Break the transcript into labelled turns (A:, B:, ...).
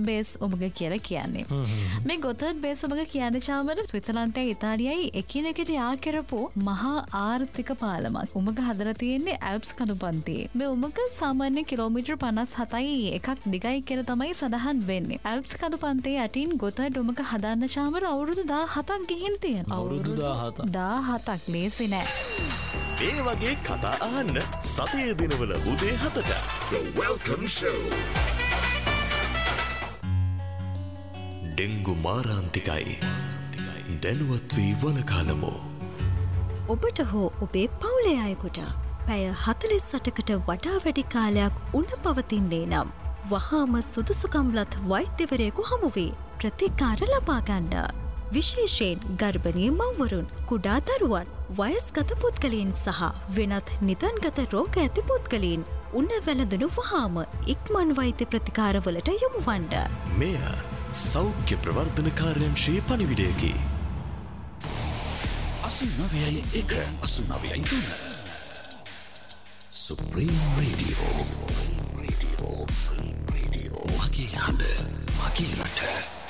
A: Base උමග කියලා කියන්නේ. මේ ගොතර්ඩ් බේස් උමග කියන්නේ චාමර ස්විට්සර්ලන්තයේ ඉතාලියයි එකිනෙකට යා කරපු මහා ආර්ථික පාලමක්. උමග හදලා තියෙන්නේ ඇල්ප්ස් කඳුපන්තියේ. මේ උමග සාමාන්‍ය කිලෝමීටර් 57යි එකක් දිගයි කියලා තමයි සඳහන් වෙන්නේ. ඇල්ප්ස් කඳුපන්තියේ යටින් ගොතර්ඩ් උමග හදන්න චාමර අවුරුදු 17ක් ගිහින් තියෙනවා. අවුරුදු 17ක් ලේසි නෑ.
B: මේ වගේ කතා අහන්න සතියේ දිනවල උදේ 7ට The Welcome Show. ඩෙන්ගු මාරාන්තිකයි. දැනුවත් වී වළකාලමු.
C: ඔබට හෝ ඔබේ පවුලේ අයෙකුට පැය 48කට වඩා වැඩි කාලයක් උණ පවතින්නේ නම් වහාම සුදුසුකම්ලත් වෛද්‍යවරයෙකු හමු වී ප්‍රතිකාර ලබා ගන්න. විශේෂයෙන් ගර්භණී මව්වරුන්, කුඩා දරුවන්, වයස්ගත පුද්ගලයන් සහ වෙනත් නිදන්ගත රෝග ඇති පුද්ගලයන් උණ වැළඳුණු වහාම ඉක්මන් වෛද්‍ය ප්‍රතිකාරවලට යොමු වන්න.
B: මෙය සෞඛ්‍ය ප්‍රවර්ධන කාර්යාංශයේ පණිවිඩයකි. 89.1 Supreme Radio. මගේ හඬ, මගේ රට.